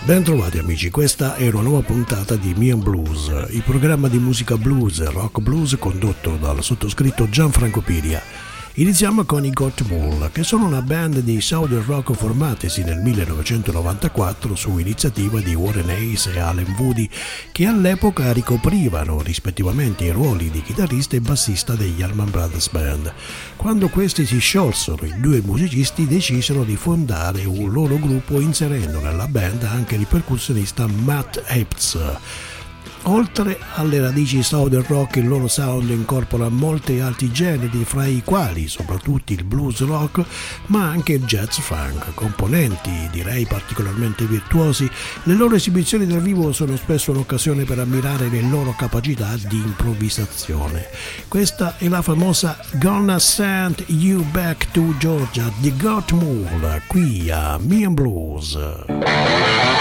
Bentrovati amici, questa è una nuova puntata di Me and Blues, il programma di musica blues e rock blues condotto dal sottoscritto Gianfranco Piria. Iniziamo con i Got Mule, che sono una band di southern rock formatisi nel 1994 su iniziativa di Warren Hayes e Allen Woody, che all'epoca ricoprivano rispettivamente i ruoli di chitarrista e bassista degli Allman Brothers Band. Quando questi si sciolsero, i due musicisti decisero di fondare un loro gruppo inserendo nella band anche il percussionista Matt Epps. Oltre alle radici southern rock, il loro sound incorpora molti altri generi, fra i quali soprattutto il blues rock, ma anche il jazz funk, componenti direi particolarmente virtuosi. Le loro esibizioni dal vivo sono spesso un'occasione per ammirare le loro capacità di improvvisazione. Questa è la famosa Gonna Send You Back to Georgia di Got Mule, qui a Me and Blues.